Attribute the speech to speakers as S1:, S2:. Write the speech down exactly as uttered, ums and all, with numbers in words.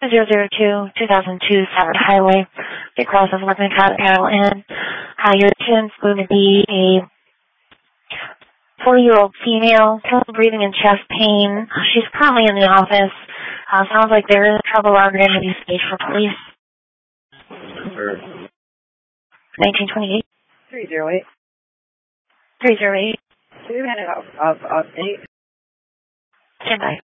S1: zero zero two, two thousand two Saturday Highway. Get across as workman cat L N. Uh, your attendant's going to be a forty-year-old female, trouble breathing and chest pain. She's currently in the office. Uh, sounds like there is trouble on the interview stage for police. nineteen twenty-eight.
S2: three zero eight.
S1: three zero eight.
S2: Two minutes of, of, of eight.
S1: Stand by.